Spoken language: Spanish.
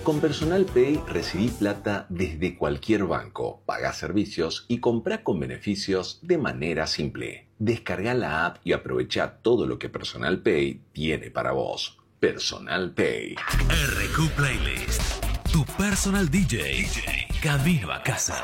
Con Personal Pay recibí plata desde cualquier banco, pagá servicios y comprá con beneficios de manera simple. Descarga la app y aprovecha todo lo que Personal Pay tiene para vos. Personal Pay. RQ Playlist. Tu personal DJ. Camino a casa.